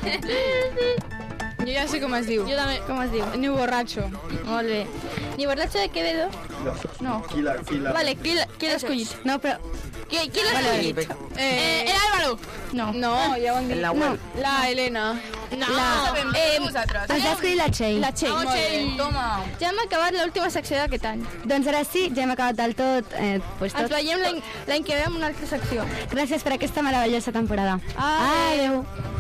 Jo ja sé com es diu. Jo també. Com es diu? Ni borratxo. Molt bé. Ni borratxo de Quevedo? No. Qui l'ha... Vale, qui l'ha escollit? No, però... Qui l'ha escollit? El Álvaro. No, ja ho hem dit. La web. La Helena. No. Vosaltres. Els ha escollit la Txell. La Txell. Molt bé. Toma. Ja hem acabat l'última secció d'aquest any. Doncs ara sí, ja hem acabat del tot. Pues Ens tot. veiem l'any que ve amb una altra secció. Gràcies per aquesta meravellosa temporada. Adéu. Adéu.